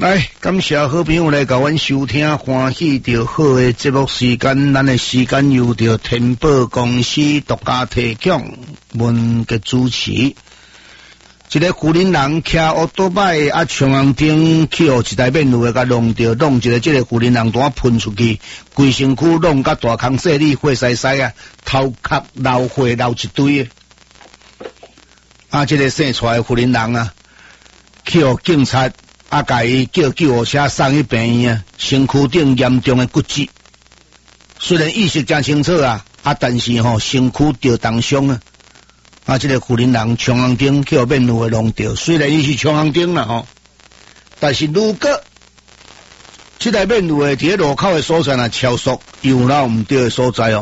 来，感谢好朋友来甲阮收听，欢喜着好的节目时间，咱的时间由着天宝公司独家提供，文嘅主持。一个富人人骑奥多摆啊，冲红灯去互一台面路的甲弄一个，这个富人人单喷出去，规身躯弄甲大空细里血晒晒啊，头壳流血流一堆啊！这个生出来的富人人啊，去互警察。啊！甲伊叫救护车送去病院啊，身躯顶严重的骨折，虽然意识真清楚啊，但是身躯着重伤啊。这个富人人冲红灯去互面路的弄着，虽然伊是冲红灯啦但是如果这台面路的伫路口的所在超速，有哪唔对的所在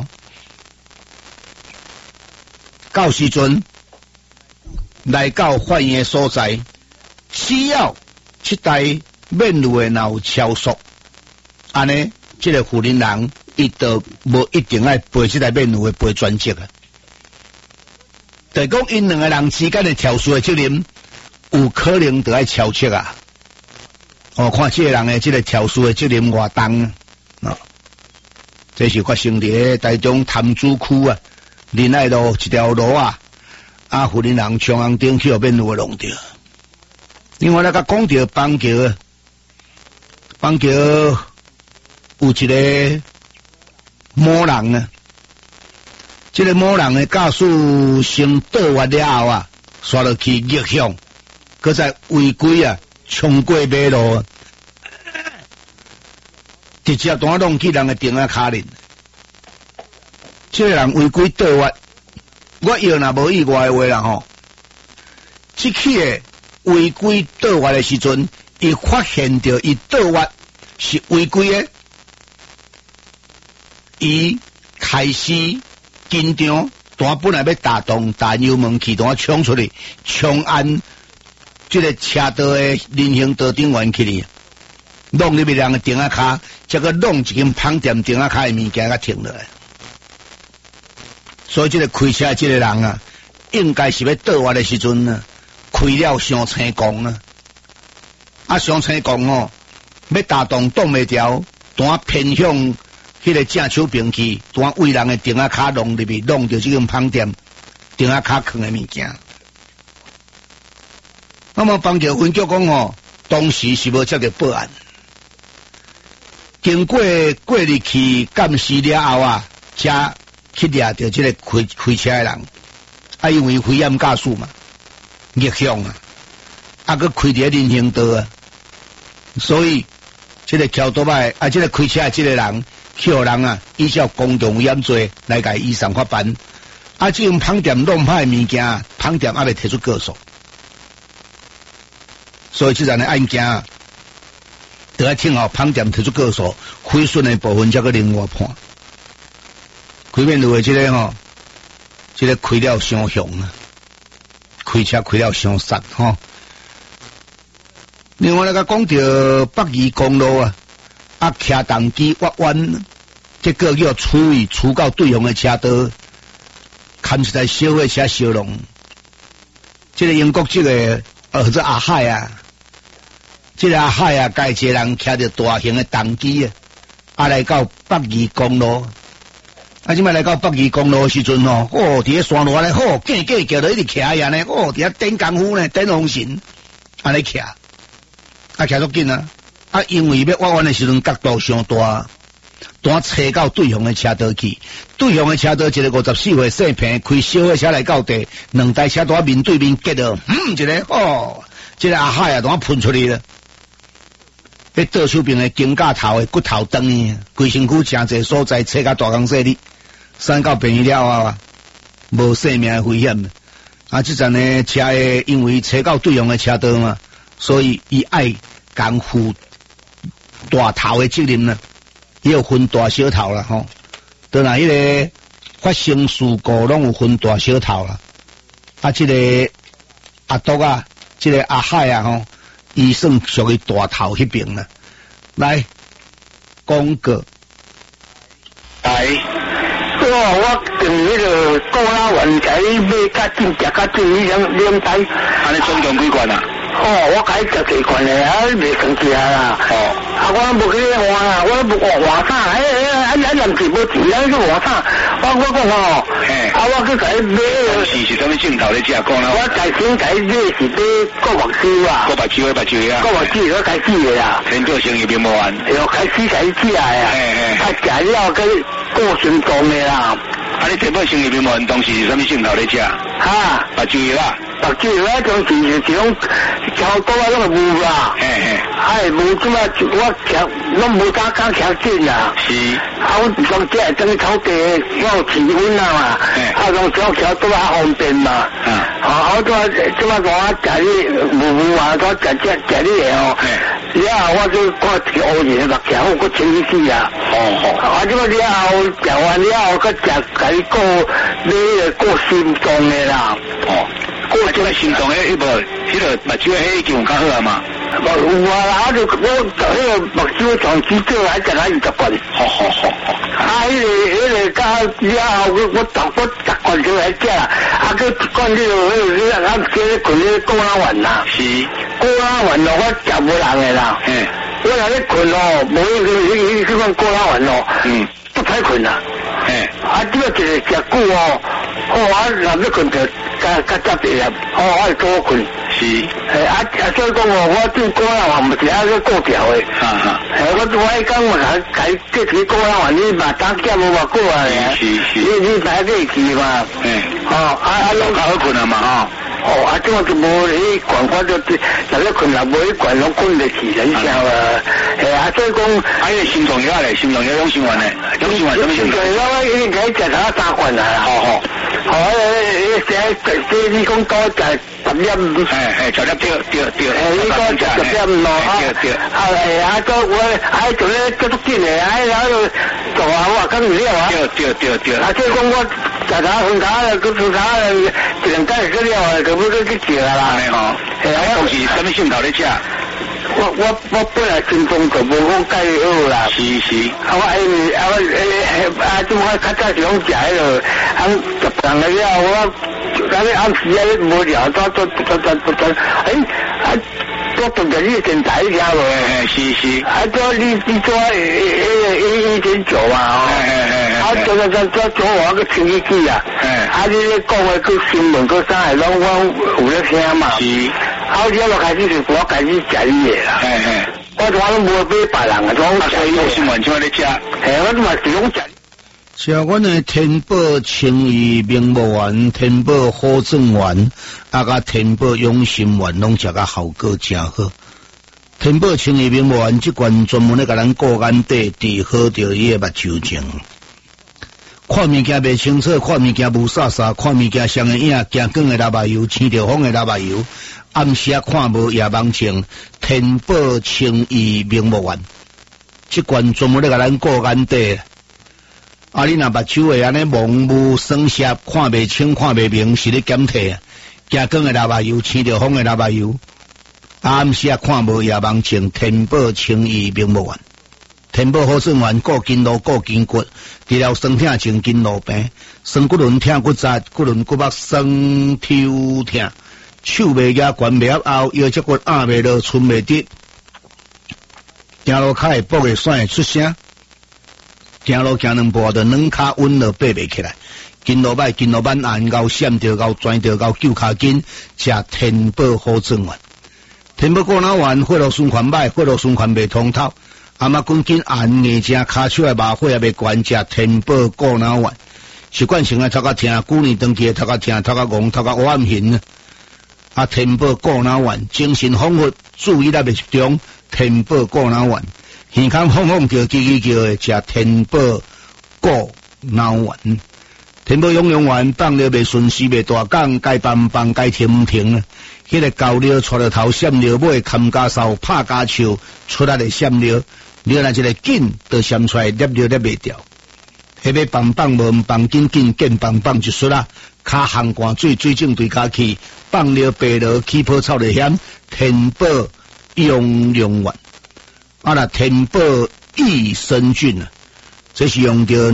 到时阵来到法院的所在，只要这台面路的有超速，安尼，这个富人人伊就无一定爱赔这台面路的赔全责啊。就讲因两个人之间的超速的责任，有可能就爱超责啊。看这个人的这个超速的责任偌重啊，这是发生伫台中潭子区啊，仁爱路一条路啊，富人人冲红灯去互面路的弄着。另外，讲到邦桥有一个某人啊，这个某人的驾驶先倒滑了后啊，刷落去逆向，佮再违规啊，冲过马路，直接单弄去人的顶啊卡面。这个人违规倒滑，我要若无意外的话啦这起的。违规倒滑的时阵，伊发现到伊倒滑是违规的，伊开始紧张，单本来要打动大油门去，单冲出去，冲按这个车道的人行道顶缘去，弄入去人的顶下卡，再个弄一间饭店顶下卡的物件，甲停落来。所以这个开车这个人啊，应该是要倒滑的时阵呢。开了伤成功啊！伤成功要打动挡袂牢，单偏向迄个正手边去，单为人的顶下卡弄入去，弄到这间饭店顶下卡藏的物件。那么帮着分局讲当时是无接到报案，经过日去监视了后啊，才去抓到这个开车的人，因为危险驾驶嘛。逆向佮开伫人行道啊，所以这个桥多摆这个开车的这个人，去互人啊，依照公共危险罪来甲依上法办。这种饭店弄歹的物件，饭店还未提出告诉，所以这样的案件得要听饭店提出告诉，亏损的部分才个另外判。开面路的这个这个开了伤凶啊！开车开了伤杀另外讲到北宜公路啊，骑重机挖弯，这个叫处到对方的车道，看一台小货车烧弄。这个英国这个儿子阿海啊，这个阿海啊，介一个人骑着大型的重机来到北宜公路。即摆来到北宜公路的时阵伫咧山路咧，架叫到一直骑呀呢，伫咧顶功夫呢，顶红绳，安尼骑，骑足紧啊！因为要挖弯的时阵角度上大，单车到对方的车道去，对方的车道一个54岁姓平开小货车来到地，两台车单面对面结到，一个这个阿海啊，单喷出去了。迄倒手边的肩胛头的骨头断去，规身躯诚济所在切甲大公细哩，送到病院了后无生命的危险。这阵呢车的因为切到对方的车道嘛，所以伊爱共负大头的责任啦，伊有分大小头啦当然迄个发生事故拢有分大小头啦。这个阿督啊，这个阿海啊伊算属于大头迄边啦。来，广告。 我跟迄个顾老员甲伊买较紧，食较紧，两台， 安尼总共几罐啊？ 哦，我改食几罐的，啊，未生气啦。哦。啊，我无去换啊，我无换啥？人是无钱，去换啥？我讲吼，啊，我去改买。 是什么镜头咧？只讲啦。 我改先改买是买国目睭啊。 国目睭啊。 国目睭我改煮的啦。 天宝生意并无完。 哟，开始改食啊。啊，食了跟过心脏的啦。 啊，你天宝生意并无完，当时是什么镜头咧食？ 哈。 目睭啦。 目睭啊，当时是种超多啊，拢个无啦。哎，无即嘛，我徛拢无敢徛紧啦。是。啊，我从这等于草地，我气温啊嘛。啊，从这徛多啊方便嘛。啊，我即嘛我食你无啊，我食你的哦。了后我就看一个乌人目镜，我搁清起啊。啊，即嘛了后食完了后，搁食甲你过心脏的啦。 过这个心脏迄无，迄个目睭迄就较好啊嘛。 有啊，我迄个目睭长期做还食20罐。 好。 啊，迄个到了后，我10罐就来食啦。啊，佮一罐迄个啊，这困咧过哪丸啦。是。过哪丸咯，我食无人的啦。我若咧困哦，无迄款过哪丸咯。不歹困啦。啊，这个一个食久哦，啊，若要困就加早点啊，我会多困。是。所以讲我对过哪丸唔是啊个过条的。我迄讲我改这几过哪丸，你嘛当减无过啊。是。你排得去嘛？拢较好困啊嘛啊，这我就无迄管法就若要困，若无迄管拢困得起人家啊。所以讲， 迄个心脏药咧，心脏药用心丸咧，用心丸什么心脏？ 我应该食3罐啦。这你讲多食10粒。 10粒对。 你讲10粒咯。对。我做咧足紧的，然后做啊，我讲唔了啊。 对。 所以讲我食分卡个分卡一两盖去了，就要去食啦。 我当时什么心头咧食？ 我本来心脏就无讲介好啦。是。即我较早是讲食迄个10人个了，我暗时无聊，我动着你电台听落。是。做你做1.9啊。做我个清气机啊。你咧讲的个新闻个啥，拢我有咧听嘛。是。我就开始是我开始食你的啦。我拢无俾别人啊，我食新闻像咧食。我嘛是讲食。 像阮的天宝清怡明目丸、天宝好正丸，甲天宝养心丸，拢食甲效果真好。天宝清怡明目丸这罐专门咧甲咱顾眼底治好着伊个目睭症。看物件袂清楚，看物件无煞煞，看物件双眼影，行光的蜡目油，青着风的蜡目油，暗时啊看无夜盲症。天宝清怡明目丸，这罐专门咧甲咱顾眼底。你若目睭会安尼蒙雾酸涩，看袂清看袂明，是咧检体啊。行光的蜡目油，青着风的蜡目油，暗时啊看无夜盲症。天宝清怡明目丸，天宝好正丸，顾筋络顾筋骨，治疗酸痛症筋络病，酸骨轮痛骨折，骨轮骨膜酸抽痛，手袂夹悬袂合后，腰脊骨压袂落，寸袂直，行路脚会跛会甩会出声。行路行2步就软脚稳了爬袂起来，筋络歹筋络板硬到闪着到钻着到救脚筋，食天宝好正丸。天宝过脑丸血络循环歹，血络循环袂通透，筋筋硬硬正骹手的麻血也袂悬，食天宝过脑丸。习惯性的头壳痛，旧年长期的头壳痛，头壳戆，头壳黑暗形天宝过脑丸，精神恍惚，注意力袂集中，天宝过脑丸。耳孔晃晃叫叽叽叫的，食天宝过脑丸。天宝养丸放了袂顺时袂大讲，该放该停停。迄个高料带着头闪料尾，砍家扫拍家手，出来的闪料，料若一个紧，就闪出来粒料粒袂掉。迄要放无放紧紧放就出啦。骹烘寒水水正对骹去，放了白落起泡臭就险。天宝养丸。若天宝益生菌这是用着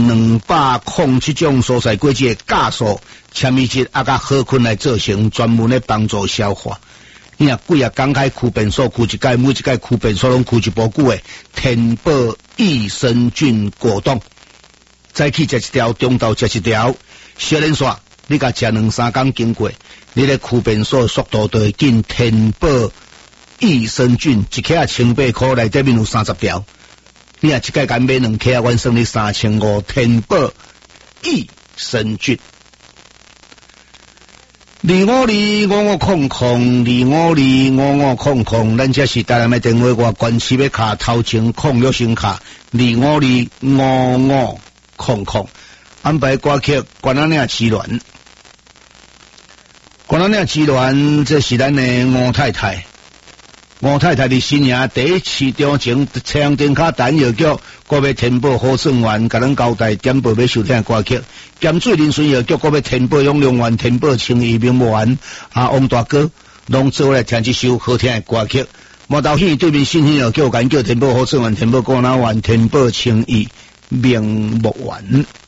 207种蔬菜果子的酵素、纤维质甲好菌来做成，专门咧帮助消化。 你啊几啊公开区便所区一届，每一届区便所拢区一部久诶天宝益生菌果冻，早起食一条，中昼食一条，小连续你甲食2-3天经过，你咧区便所速度就会紧。天宝益生菌一克1,800块，内底面有30条，你啊一届敢买2克，阮算你3500。天宝益生菌。252500，252500，咱这是台南的电话，我关市要卡头前控约先卡252500，安排歌曲关仔岭之恋，关仔岭之恋，这是咱的吴太太。吴太太的新娘第一次中前采用电卡弹药局，国要天宝好算员，甲咱交代点播要收听的歌曲。咸水林顺药局国要天宝永良园、天宝青衣名无完王大哥拢做来听一首好听的歌曲。毛头戏对面新兴药局，敢叫天宝好算员、天宝果仔园、天宝青衣名无完。